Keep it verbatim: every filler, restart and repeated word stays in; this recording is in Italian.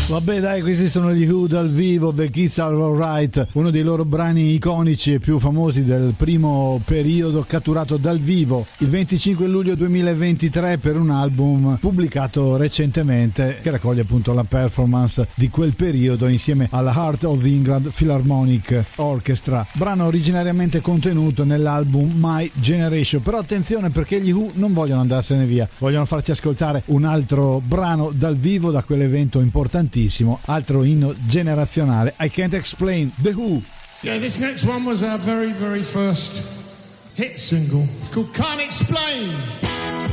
Vabbè dai, questi sono gli Who dal vivo, The Kids Are Alright, uno dei loro brani iconici e più famosi del primo periodo, catturato dal vivo il venticinque luglio duemilaventitré per un album pubblicato recentemente che raccoglie appunto la performance di quel periodo insieme alla Heart of England Philharmonic Orchestra, brano originariamente contenuto nell'album My Generation. Però attenzione, perché gli Who non vogliono andarsene via, vogliono farci ascoltare un altro brano dal vivo da quell'evento importantissimo, altro inno generazionale. I Can't Explain, The Who. Yeah, this next one was our very, very first hit single. It's called Can't Explain.